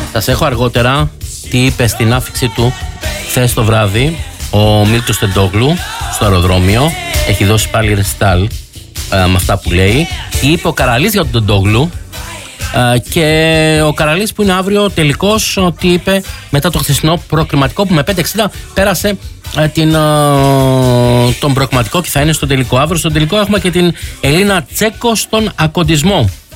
Σας έχω αργότερα τι είπε στην άφιξη του χθες το βράδυ ο Μίλτος Τεντόγλου στο αεροδρόμιο. Έχει δώσει πάλι ρεσιτάλ με αυτά που λέει. Είπε ο Καραλής για τον Τεντόγλου. Και ο Καραλής που είναι αύριο τελικός, ότι είπε μετά το χθεσινό προκριματικό που με 5-60 πέρασε τον προκριματικό και θα είναι στο τελικό. Αύριο στο τελικό έχουμε και την Ελίνα Τσέκο στον ακοντισμό.